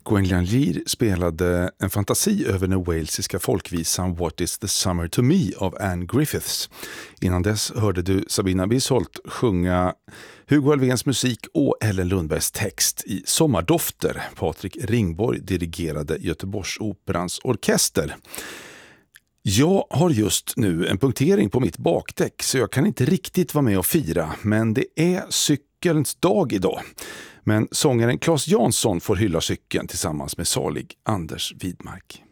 Gwenllian Lear spelade en fantasi över den walesiska folkvisan What is the Summer to Me av Anne Griffiths. Innan dess hörde du Sabina Bisholt sjunga Hugo Alfvéns musik och Ellen Lundbergs text i Sommardofter. Patrik Ringborg dirigerade Göteborgsoperans orkester. Jag har just nu en punktering på mitt bakdäck så jag kan inte riktigt vara med och fira, men det är cykelns dag idag. Men sångaren Claes Jansson får hylla cykeln tillsammans med salig Anders Widmark.